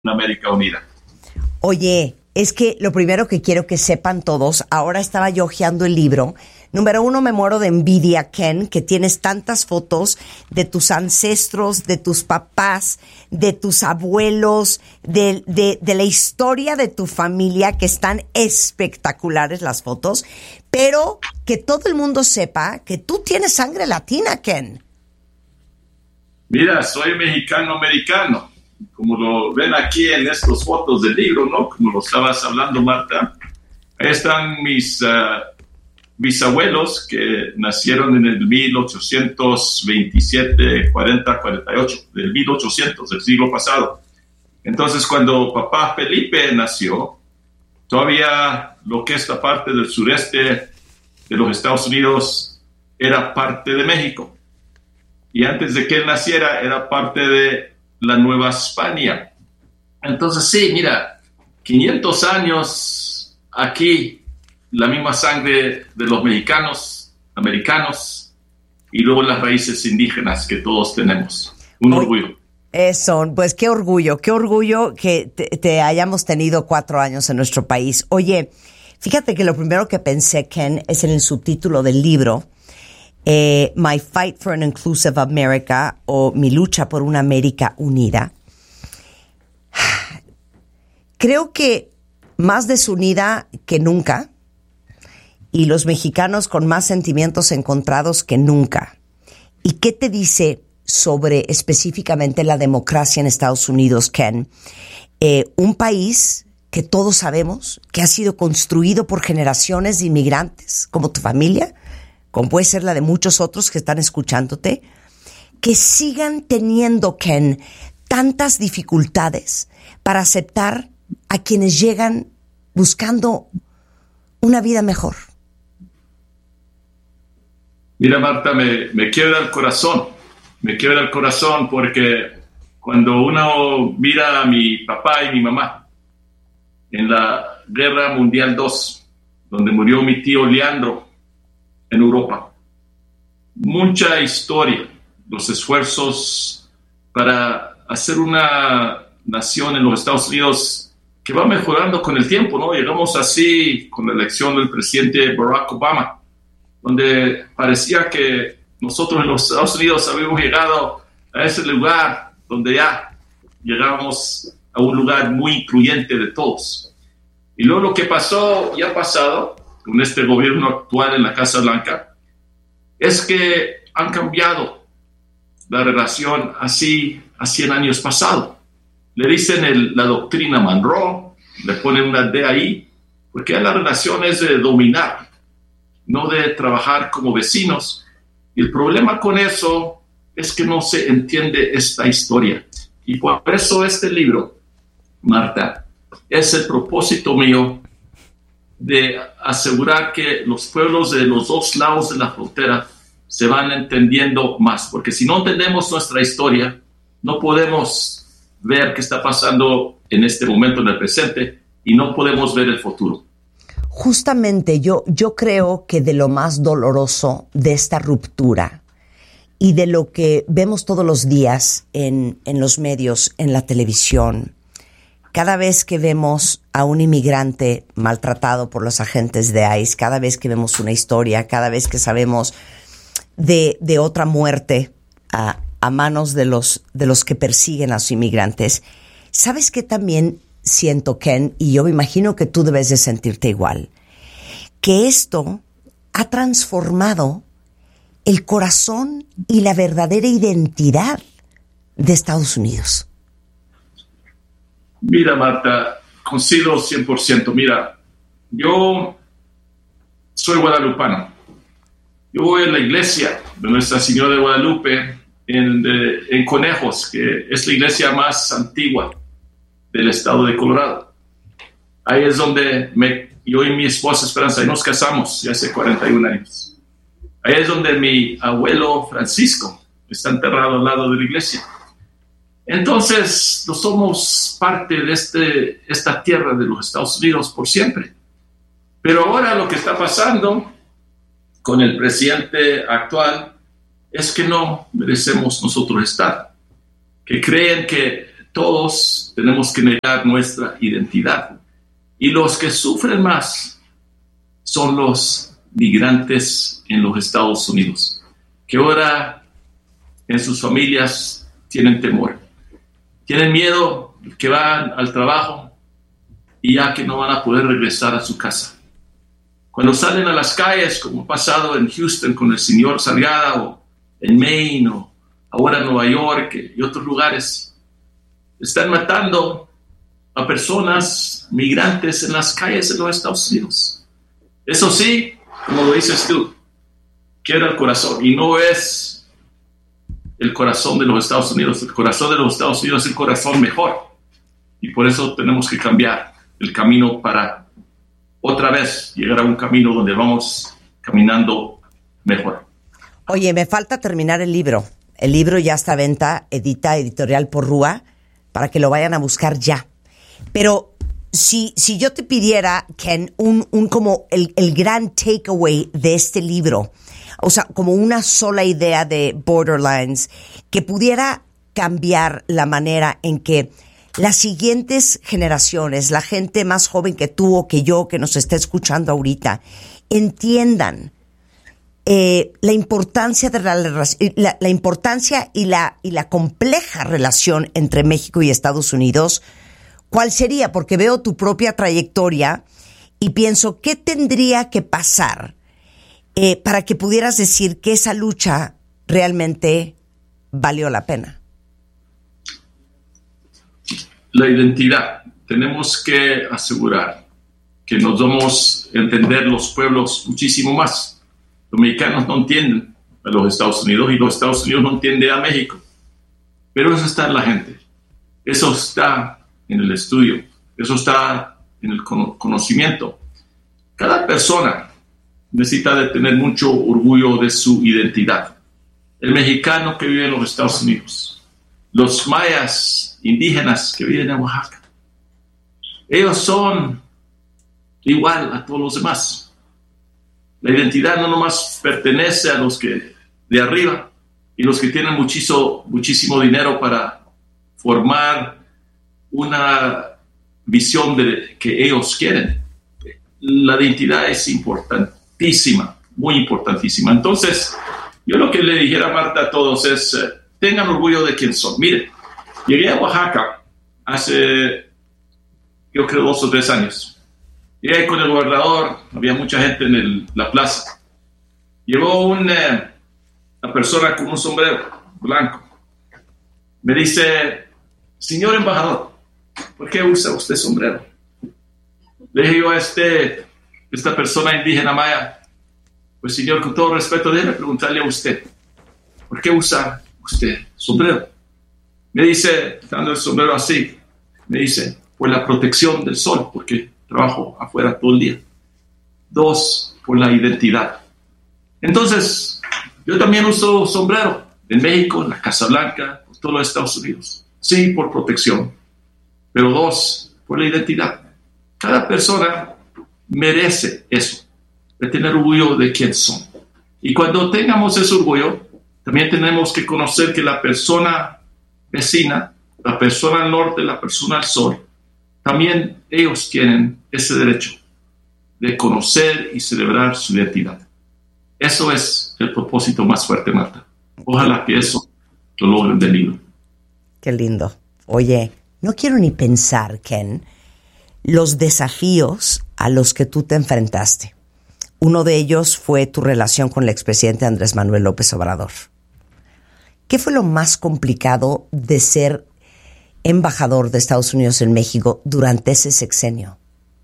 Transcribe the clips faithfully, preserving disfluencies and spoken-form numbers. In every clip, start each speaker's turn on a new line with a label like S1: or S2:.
S1: América Unida.
S2: Oye, es que lo primero que quiero que sepan todos, ahora estaba yo hojeando el libro. Número uno, me muero de envidia, Ken, que tienes tantas fotos de tus ancestros, de tus papás, de tus abuelos, de, de, de la historia de tu familia, que están espectaculares las fotos, pero que todo el mundo sepa que tú tienes sangre latina, Ken.
S1: Mira, soy mexicano-americano, como lo ven aquí en estas fotos del libro, ¿no? Como lo estabas hablando, Marta. Ahí están mis uh, bisabuelos que nacieron en el mil ochocientos veintisiete, cuarenta, cuarenta y ocho, del mil ochocientos, del siglo pasado. Entonces, cuando papá Felipe nació, todavía lo que es la parte del sureste de los Estados Unidos era parte de México. Y antes de que él naciera, era parte de la Nueva España. Entonces, sí, mira, quinientos años aquí, la misma sangre de los mexicanos, americanos, y luego las raíces indígenas que todos tenemos. Un orgullo.
S2: Eso, pues qué orgullo, qué orgullo que te, te hayamos tenido cuatro años en nuestro país. Oye, fíjate que lo primero que pensé, Ken, es en el subtítulo del libro, eh, My Fight for an Inclusive America, o Mi lucha por una América unida. Creo que más desunida que nunca, y los mexicanos con más sentimientos encontrados que nunca. ¿Y qué te dice sobre específicamente la democracia en Estados Unidos, Ken? Eh, un país que todos sabemos que ha sido construido por generaciones de inmigrantes, como tu familia, como puede ser la de muchos otros que están escuchándote, que sigan teniendo, Ken, tantas dificultades para aceptar a quienes llegan buscando una vida mejor.
S1: Mira, Marta, me, me quiebra el corazón, me quiebra el corazón porque cuando uno mira a mi papá y mi mamá en la Guerra Mundial dos, donde murió mi tío Leandro en Europa, mucha historia, los esfuerzos para hacer una nación en los Estados Unidos que va mejorando con el tiempo, ¿no? Llegamos así con la elección del presidente Barack Obama, donde parecía que nosotros en los Estados Unidos habíamos llegado a ese lugar donde ya llegábamos a un lugar muy incluyente de todos. Y luego lo que pasó y ha pasado con este gobierno actual en la Casa Blanca es que han cambiado la relación así a cien años pasado. Le dicen el, la doctrina Monroe, le ponen una D ahí, porque la relación es de dominar, no de trabajar como vecinos. Y el problema con eso es que no se entiende esta historia. Y por eso este libro, Marta, es el propósito mío de asegurar que los pueblos de los dos lados de la frontera se van entendiendo más. Porque si no entendemos nuestra historia, no podemos ver qué está pasando en este momento, en el presente, y no podemos ver el futuro.
S2: Justamente yo, yo creo que de lo más doloroso de esta ruptura y de lo que vemos todos los días en, en los medios, en la televisión, cada vez que vemos a un inmigrante maltratado por los agentes de ICE, cada vez que vemos una historia, cada vez que sabemos de, de otra muerte a, a manos de los, de los que persiguen a los inmigrantes, ¿sabes qué también siento, Ken? Y yo me imagino que tú debes de sentirte igual, que esto ha transformado el corazón y la verdadera identidad de Estados Unidos.
S1: Mira, Marta, coincido cien por ciento. Mira, yo soy guadalupano. Yo voy a la iglesia de Nuestra Señora de Guadalupe en, de, en Conejos, que es la iglesia más antigua del estado de Colorado. Ahí es donde me, yo y mi esposa Esperanza y nos casamos ya hace cuarenta y un años. Ahí es donde mi abuelo Francisco está enterrado al lado de la iglesia. Entonces, no somos parte de este, esta tierra de los Estados Unidos por siempre. Pero ahora lo que está pasando con el presidente actual es que no merecemos nosotros estar. Que creen que todos tenemos que negar nuestra identidad. Y los que sufren más son los migrantes en los Estados Unidos, que ahora en sus familias tienen temor. Tienen miedo que van al trabajo y ya que no van a poder regresar a su casa. Cuando salen a las calles, como ha pasado en Houston con el señor Salgado, o en Maine, o ahora en Nueva York y otros lugares, están matando a personas migrantes en las calles de los Estados Unidos. Eso sí, como lo dices tú, quiebra el corazón. Y no es el corazón de los Estados Unidos. El corazón de los Estados Unidos es el corazón mejor. Y por eso tenemos que cambiar el camino para otra vez llegar a un camino donde vamos caminando mejor.
S2: Oye, me falta terminar el libro. El libro ya está a venta, edita Editorial Porrúa, para que lo vayan a buscar ya. Pero si, si yo te pidiera, Ken, un, un como el, el gran takeaway de este libro, o sea, como una sola idea de Borderlines, que pudiera cambiar la manera en que las siguientes generaciones, la gente más joven que tú o que yo, que nos está escuchando ahorita, entiendan eh, la importancia de la, la, la importancia y la, y la compleja relación entre México y Estados Unidos. ¿Cuál sería? Porque veo tu propia trayectoria y pienso, ¿qué tendría que pasar eh, para que pudieras decir que esa lucha realmente valió la pena?
S1: La identidad. Tenemos que asegurar que nos vamos a entender los pueblos muchísimo más. Los mexicanos no entienden a los Estados Unidos y los Estados Unidos no entienden a México. Pero eso está en la gente. Eso está en el estudio. Eso está en el conocimiento. Cada persona necesita de tener mucho orgullo de su identidad. El mexicano que vive en los Estados Unidos, los mayas indígenas que viven en Oaxaca, ellos son igual a todos los demás. La identidad no nomás pertenece a los que de arriba y los que tienen muchísimo, muchísimo dinero para formar una visión de que ellos quieren. La identidad es importantísima, muy importantísima. Entonces, yo lo que le dijera a Marta a todos es, eh, tengan orgullo de quién son. Miren, llegué a Oaxaca hace, yo creo, dos o tres años. Llegué con el gobernador, había mucha gente en el, la plaza. Llegó una, una persona con un sombrero blanco. Me dice, señor embajador, ¿por qué usa usted sombrero? Le dije yo a este, esta persona indígena maya, pues señor, con todo respeto, déjeme preguntarle a usted, ¿por qué usa usted sombrero? Me dice, dando el sombrero así, me dice, por la protección del sol, porque trabajo afuera todo el día. Dos, por la identidad. Entonces, yo también uso sombrero en México, en la Casa Blanca, por todos los Estados Unidos. Sí, por protección. Pero dos, por la identidad. Cada persona merece eso, de tener orgullo de quién son. Y cuando tengamos ese orgullo, también tenemos que conocer que la persona vecina, la persona al norte, la persona al sur, también ellos tienen ese derecho de conocer y celebrar su identidad. Eso es el propósito más fuerte, Marta. Ojalá que eso lo logren del libro.
S2: Qué lindo. Oye, no quiero ni pensar, Ken, los desafíos a los que tú te enfrentaste. Uno de ellos fue tu relación con el expresidente Andrés Manuel López Obrador. ¿Qué fue lo más complicado de ser embajador de Estados Unidos en México durante ese sexenio?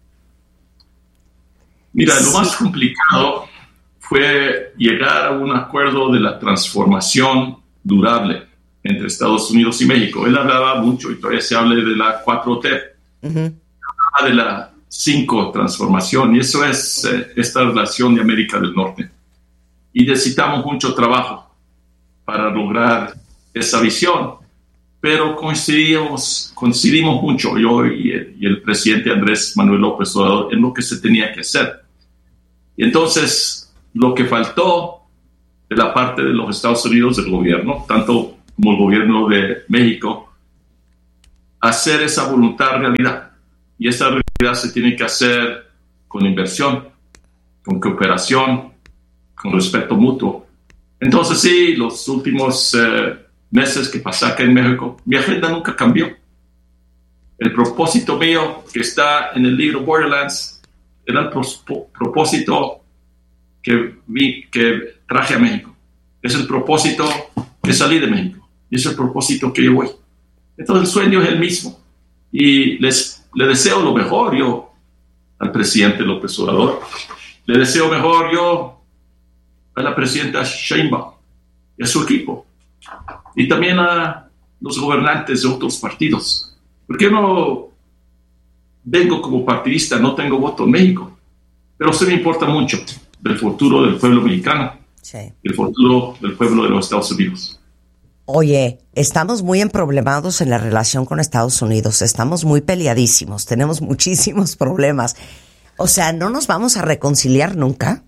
S1: Mira, lo más complicado fue llegar a un acuerdo de la transformación durable entre Estados Unidos y México. Él hablaba mucho, y todavía se habla de la cuatro T, uh-huh. de la cinco transformación, y eso es eh, esta relación de América del Norte. Y necesitamos mucho trabajo para lograr esa visión, pero coincidimos, coincidimos mucho, yo y el, y el presidente Andrés Manuel López Obrador, en lo que se tenía que hacer. Y entonces, lo que faltó de la parte de los Estados Unidos, del gobierno, tanto como el gobierno de México, hacer esa voluntad realidad. Y esa realidad se tiene que hacer con inversión, con cooperación, con respeto mutuo. Entonces sí, los últimos eh, meses que pasé acá en México, mi agenda nunca cambió. El propósito mío que está en el libro Borderlands era el pro- propósito que, vi, que traje a México. Es el propósito que salí de México. Y es el propósito que yo voy. Entonces el sueño es el mismo. Y les, le deseo lo mejor yo al presidente López Obrador. Le deseo mejor yo a la presidenta Sheinbaum y a su equipo. Y también a los gobernantes de otros partidos. Porque yo no vengo como partidista, no tengo voto en México. Pero sí me importa mucho el futuro del pueblo mexicano. Sí. El futuro del pueblo de los Estados Unidos.
S2: Oye, estamos muy emproblemados en la relación con Estados Unidos. Estamos muy peleadísimos. Tenemos muchísimos problemas. O sea, ¿no nos vamos a reconciliar nunca?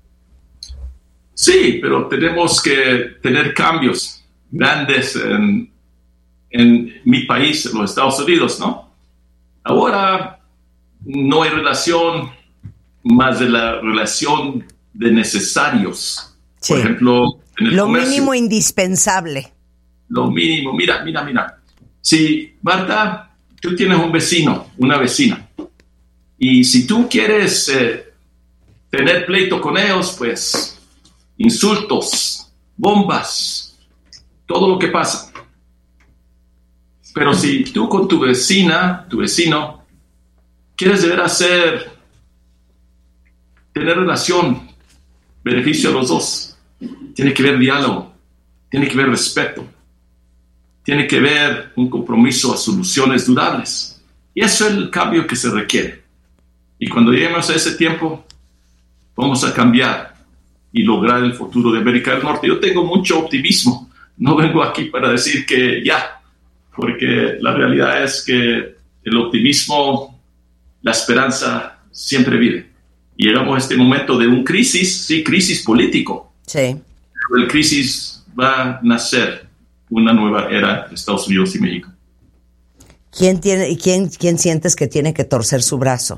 S1: Sí, pero tenemos que tener cambios grandes en, en mi país, en los Estados Unidos, ¿no? Ahora no hay relación más de la relación de necesarios. Sí. Por ejemplo, en el
S2: lo
S1: comercio,
S2: mínimo indispensable.
S1: Lo mínimo. Mira, mira, mira. Si, Marta, tú tienes un vecino, una vecina, y si tú quieres eh, tener pleito con ellos, pues insultos, bombas, todo lo que pasa. Pero si tú con tu vecina, tu vecino, quieres deber hacer, tener relación, beneficio a los dos, tiene que haber diálogo, tiene que haber respeto, tiene que haber un compromiso a soluciones durables. Y eso es el cambio que se requiere. Y cuando lleguemos a ese tiempo, vamos a cambiar y lograr el futuro de América del Norte. Yo tengo mucho optimismo. No vengo aquí para decir que ya, porque la realidad es que el optimismo, la esperanza siempre vive. Y llegamos a este momento de un crisis, sí, crisis político.
S2: Sí.
S1: Pero el crisis va a nacer una nueva era de Estados Unidos y México.
S2: ¿Quién tiene, quién, quién sientes que tiene que torcer su brazo?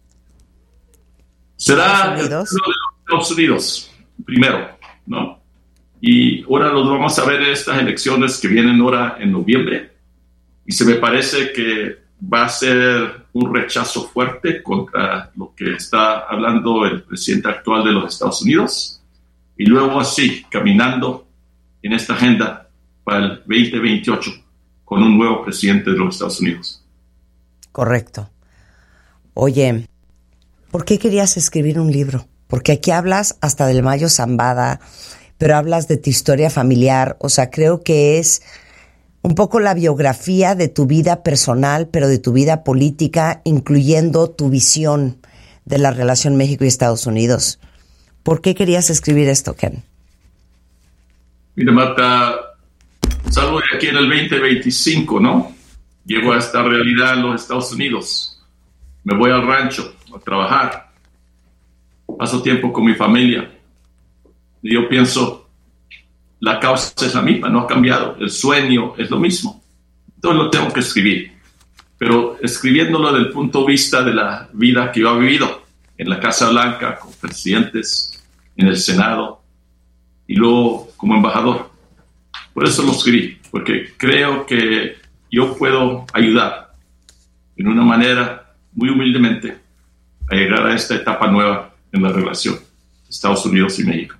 S1: Será el pueblo de los Estados Unidos primero, ¿no? Y ahora los vamos a ver en estas elecciones que vienen ahora en noviembre. Y se me parece que va a ser un rechazo fuerte contra lo que está hablando el presidente actual de los Estados Unidos. Y luego así, caminando en esta agenda para el veinte veintiocho con un nuevo presidente de los Estados Unidos.
S2: Correcto. Oye, ¿por qué querías escribir un libro? Porque aquí hablas hasta del Mayo Zambada, pero hablas de tu historia familiar. O sea, creo que es un poco la biografía de tu vida personal, pero de tu vida política, incluyendo tu visión de la relación México y Estados Unidos. ¿Por qué querías escribir esto, Ken?
S1: Mira, Marta, salgo de aquí en el veinte veinticinco, ¿no? Llego a esta realidad en los Estados Unidos. Me voy al rancho a trabajar. Paso tiempo con mi familia. Y yo pienso, la causa es la misma, no ha cambiado. El sueño es lo mismo. Entonces lo tengo que escribir. Pero escribiéndolo desde el punto de vista de la vida que yo he vivido en la Casa Blanca, con presidentes, en el Senado, y luego como embajador. Por eso lo escribí, porque creo que yo puedo ayudar en una manera muy humildemente a llegar a esta etapa nueva en la relación Estados Unidos y México.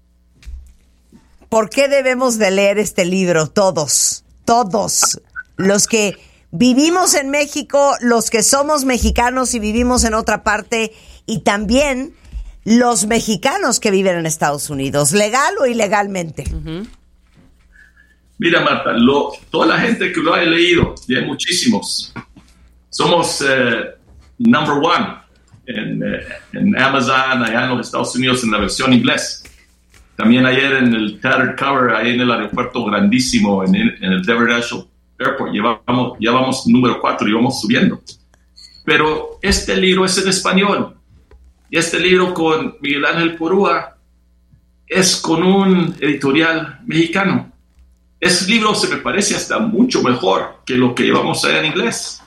S2: ¿Por qué debemos de leer este libro? Todos, todos, los que vivimos en México, los que somos mexicanos y vivimos en otra parte, y también los mexicanos que viven en Estados Unidos, legal o ilegalmente. Uh-huh.
S1: Mira, Marta, lo, toda la gente que lo ha leído, y hay muchísimos, somos eh, number one en, eh, en Amazon, allá en los Estados Unidos, en la versión inglés. También ayer en el Tattered Cover, ahí en el aeropuerto grandísimo, en el, en el Denver National Airport, llevamos, ya vamos número cuatro y vamos subiendo. Pero este libro es en español. Y este libro con Miguel Ángel Porúa es con un editorial mexicano. ese libro se me parece hasta mucho mejor que lo que llevamos allá en inglés.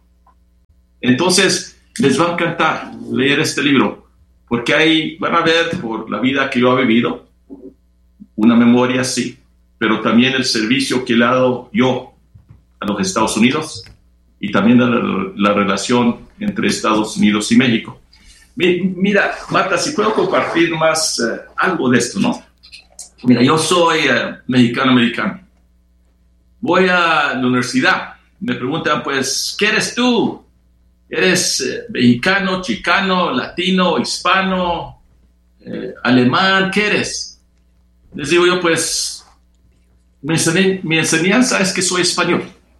S1: Entonces, les va a encantar leer este libro, porque ahí van a ver por la vida que yo he vivido, una memoria así, pero también el servicio que le he dado yo a los Estados Unidos y también la, la relación entre Estados Unidos y México. Mira, Marta, si puedo compartir más uh, algo de esto, ¿no? Mira, yo soy uh, mexicano-americano. Voy a la universidad. Me preguntan, pues, ¿qué eres tú? ¿Eres eh, mexicano, chicano, latino, hispano, eh, alemán? ¿Qué eres? Les digo yo, pues, mi, enseñ- mi enseñanza es que soy español.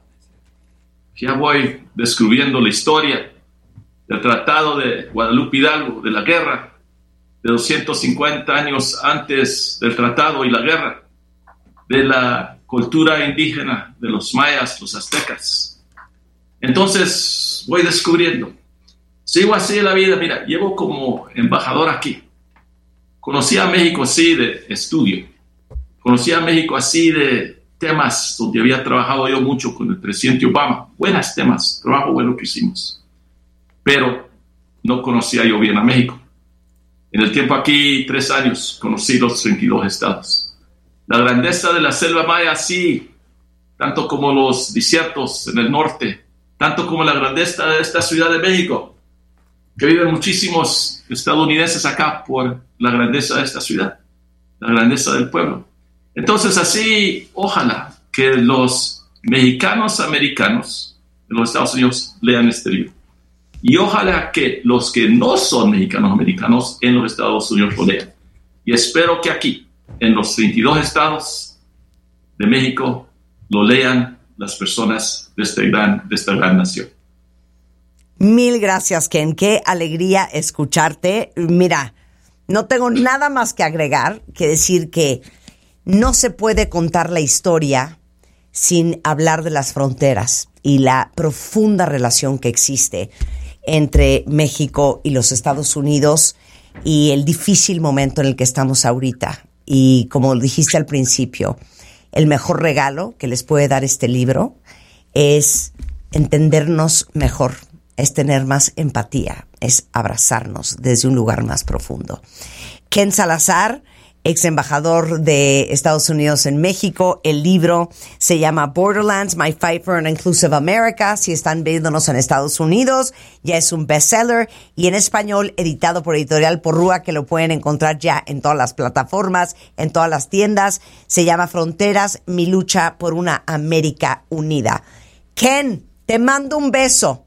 S1: Ya voy descubriendo la historia del Tratado de Guadalupe Hidalgo, de la guerra, de doscientos cincuenta años antes del tratado y la guerra, de la cultura indígena de los mayas, los aztecas. Entonces voy descubriendo. Sigo así en la vida. Mira, llevo como embajador aquí. Conocí a México así de estudio. Conocí a México así de temas donde había trabajado yo mucho con el presidente Obama. Buenos temas, trabajo bueno que hicimos. Pero no conocía yo bien a México. En el tiempo aquí, tres años, conocí los treinta y dos estados. La grandeza de la selva maya, sí, tanto como los desiertos en el norte, tanto como la grandeza de esta Ciudad de México, que viven muchísimos estadounidenses acá por la grandeza de esta ciudad, la grandeza del pueblo. Entonces, así, ojalá que los mexicanos americanos de los Estados Unidos lean este libro. Y ojalá que los que no son mexicanos americanos en los Estados Unidos lo lean. Y espero que aquí, en los treinta y dos estados de México, lo lean las personas de, este gran, de esta gran nación.
S2: Mil gracias, Ken. Qué alegría escucharte. Mira, no tengo nada más que agregar que decir que no se puede contar la historia sin hablar de las fronteras y la profunda relación que existe entre México y los Estados Unidos y el difícil momento en el que estamos ahorita. Y como dijiste al principio, el mejor regalo que les puede dar este libro es entendernos mejor, es tener más empatía, es abrazarnos desde un lugar más profundo. Ken Salazar, ex embajador de Estados Unidos en México. El libro se llama Borderlands, My Fight for an Inclusive America. Si están viéndonos en Estados Unidos, ya es un bestseller. Y en español, editado por Editorial Porrúa, que lo pueden encontrar ya en todas las plataformas, en todas las tiendas. Se llama Fronteras, mi lucha por una América unida. Ken, te mando un beso.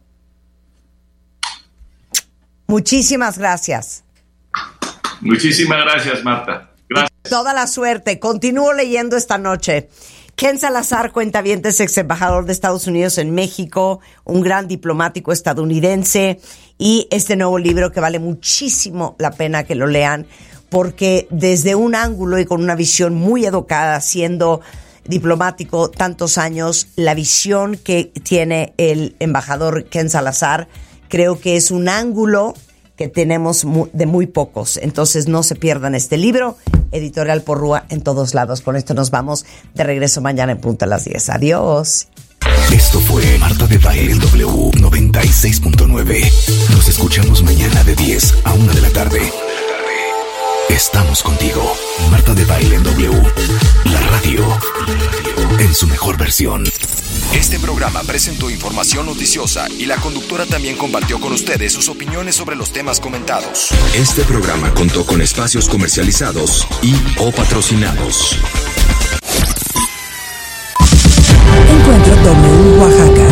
S2: Muchísimas gracias.
S1: Muchísimas gracias, Marta. Gracias.
S2: Toda la suerte. Continúo leyendo esta noche. Ken Salazar, cuentavientes, ex embajador de Estados Unidos en México, un gran diplomático estadounidense, y este nuevo libro que vale muchísimo la pena que lo lean, porque desde un ángulo y con una visión muy educada, siendo diplomático tantos años, la visión que tiene el embajador Ken Salazar, creo que es un ángulo que tenemos de muy pocos. Entonces no se pierdan este libro. Editorial Porrúa en todos lados. Con esto nos vamos de regreso mañana en punto a las diez. Adiós.
S3: Esto fue Marta de Baile en W noventa y seis punto nueve. Nos escuchamos mañana de diez a una de la tarde. Estamos contigo. Marta de Baile en W. La radio en su mejor versión. Este programa presentó información noticiosa y la conductora también compartió con ustedes sus opiniones sobre los temas comentados. Este programa contó con espacios comercializados y o patrocinados.
S4: Encuentro W Oaxaca.